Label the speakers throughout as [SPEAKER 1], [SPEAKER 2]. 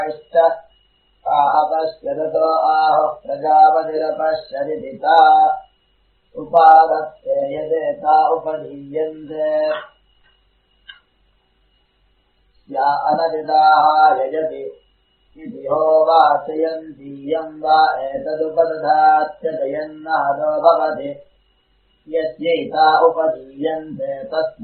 [SPEAKER 1] अपश्यतो आहुः प्रजापतिरपश्यदिता उपादत्ते यदेता उपधीयन्ते या अनदिदाः यजति इति होवाचयन्तीयम् वा एतदुपदधात्यदयन्नादो भवति यस्यैता उपधीयन्ते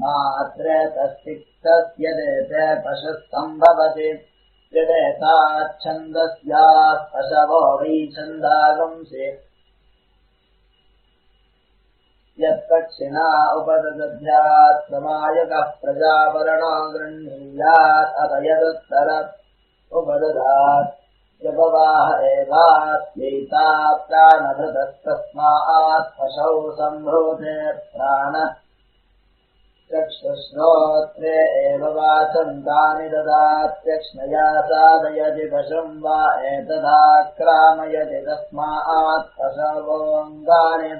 [SPEAKER 1] तस्मात्रेतस्तिक्तस्यदेते पशुः सम्भवति यदेताच्छन्दस्याः पशवो वै छन्दागंसि यत्पक्षिणा उपददध्यात् समायकः प्रजावरणो गृह्णीयात् अथ यदुत्तर उपददात् यपवाह एवास्यैता प्राणभृतस्तस्मात् पशौ सम्भूते प्राणः चक्षुश्रोत्रे एव वाचन्तानि ददात्यक्ष्णया साधयति पशुम् वा एतदाक्रामयति तस्मात् पशवोऽङ्गानि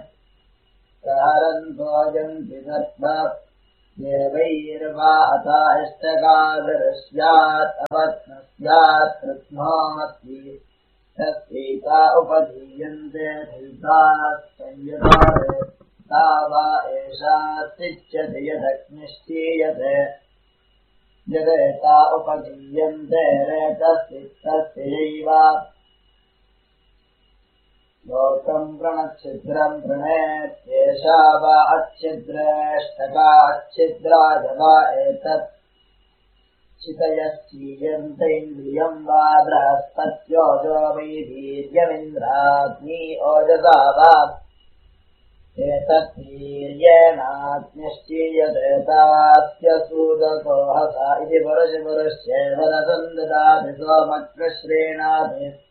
[SPEAKER 1] सहरन्तो देवैर्वा अथा इष्टकाभिरस्यात् अपत्नस्यात् कृत्नोऽस्ति तस्यैता उपधीयन्ते धृताः संयताः ता वा एषास्तिच्यते यदग्निश्चीयते यदेता उपधीयन्ते रेतस्तिक्तस्यैव लोकम् प्रणच्छिद्रम् प्रणेत्येषा वा अच्छिद्रेष्टका अच्छिद्राज वा एतत् चितयश्चीयन्तेन्द्रियम् वा बृहस्पत्योजो वै वीर्यमिन्द्राग्नी ओजसा वा एतद्वीर्येणाग्निश्चीयते तास्य सूदको हसा इति पुरुषपुरुष्येव रसम् ददाति सोमकृश्रेणाति